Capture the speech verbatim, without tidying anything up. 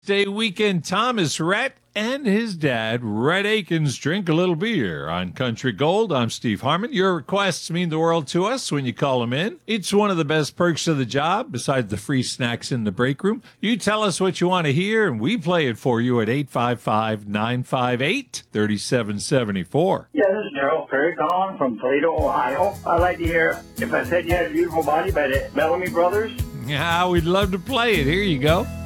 Day weekend, Thomas Rhett and his dad, Rhett Akins, drink a little beer on Country Gold. I'm Steve Harmon. Your requests mean the world to us when you call them in. It's one of the best perks of the job, besides the free snacks in the break room. You tell us what you want to hear, and we play it for you at eight five five, nine five eight, three seven seven four. Yeah, this is Gerald Perry calling from Toledo, Ohio. I'd like to hear If I Said You Had a Beautiful Body by the Bellamy Brothers. Yeah, we'd love to play it. Here you go.